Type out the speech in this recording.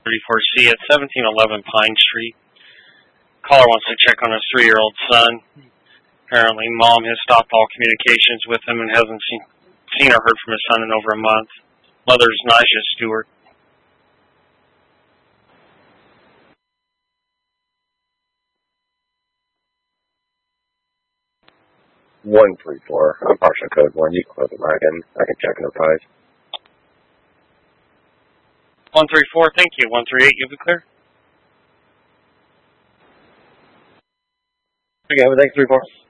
34C at 1711 Pine Street. Caller wants to check on his 3-year-old son. Apparently, mom has stopped all communications with him and hasn't seen or heard from his son in over a month. Mother's Naja Stewart. 134. I'm partial code 1. You can close it. I can check no price. 134, thank you. 138, you'll be clear. Okay, well, thanks, 34.